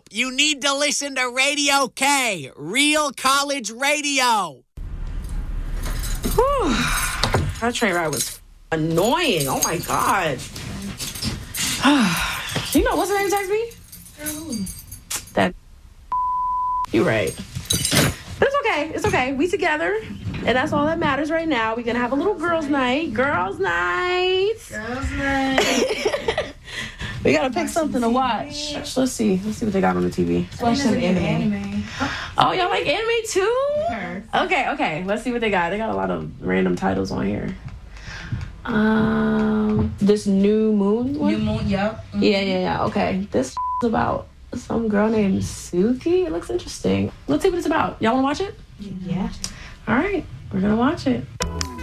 You need to listen to Radio K, Real College Radio. Whew. That train ride was annoying. Oh my God. You know what's her name text me? That. You're right. But it's okay. It's okay. We together. And that's all that matters right now. We're going to have a little girls' night. Girls' night. Girls' night. We got to pick something to watch. Let's see. Let's see what they got on the TV. Let's watch some anime. Oh, y'all like anime too? Okay. Let's see what they got. They got a lot of random titles on here. This New Moon one? New Moon, yep. Mm-hmm. Yeah. Okay. This is about some girl named Suki. It looks interesting. Let's see what it's about. Y'all want to watch it? Yeah. All right. We're going to watch it.